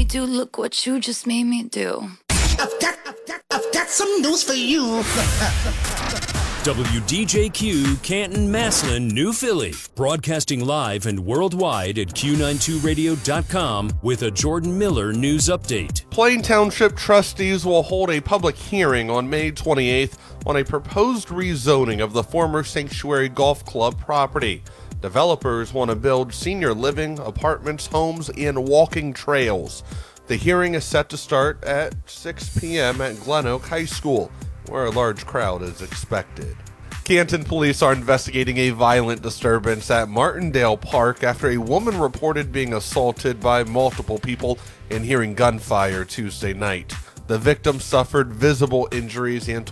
do. Look what you just made me do. I've got some news for you. WDJQ, Canton, Massillon, New Philly. Broadcasting live and worldwide at Q92radio.com with a Jordan Miller news update. Plain Township trustees will hold a public hearing on May 28th on a proposed rezoning of the former Sanctuary Golf Club property. Developers want to build senior living, apartments, homes, and walking trails. The hearing is set to start at 6 p.m. at Glen Oak High School, where a large crowd is expected. Canton police are investigating a violent disturbance at Martindale Park after a woman reported being assaulted by multiple people and hearing gunfire Tuesday night. The victim suffered visible injuries and